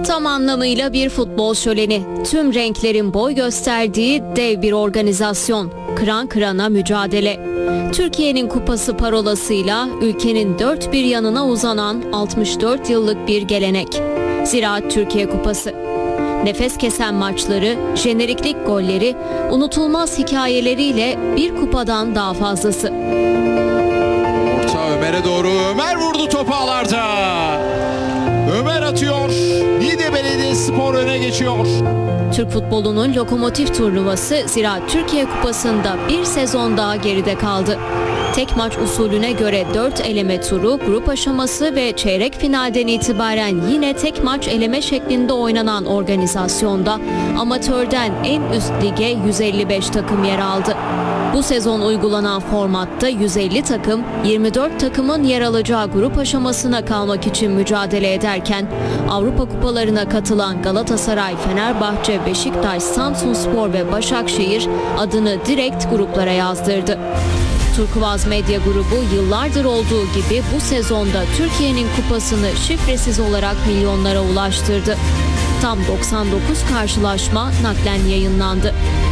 Tam anlamıyla bir futbol şöleni. Tüm renklerin boy gösterdiği dev bir organizasyon. Kıran kırana mücadele. Türkiye'nin kupası parolasıyla ülkenin dört bir yanına uzanan 64 yıllık bir gelenek. Ziraat Türkiye Kupası. Nefes kesen maçları, jeneriklik golleri, unutulmaz hikayeleriyle bir kupadan daha fazlası. Orta Ömer'e doğru. Ömer vurdu topu ağlarda. Ömer atıyor. Niğde Belediyespor öne geçiyor. Türk futbolunun lokomotif turnuvası Ziraat Türkiye Kupası'nda bir sezon daha geride kaldı. Tek maç usulüne göre 4 eleme turu, grup aşaması ve çeyrek finalden itibaren yine tek maç eleme şeklinde oynanan organizasyonda amatörden en üst lige 155 takım yer aldı. Bu sezon uygulanan formatta 150 takım 24 takımın yer alacağı grup aşamasına kalmak için mücadele ederken Avrupa kupalarına katılan Galatasaray, Fenerbahçe, Beşiktaş, Samsunspor ve Başakşehir adını direkt gruplara yazdırdı. Turkuaz Medya Grubu yıllardır olduğu gibi bu sezonda Türkiye'nin kupasını şifresiz olarak milyonlara ulaştırdı. Tam 99 karşılaşma naklen yayınlandı.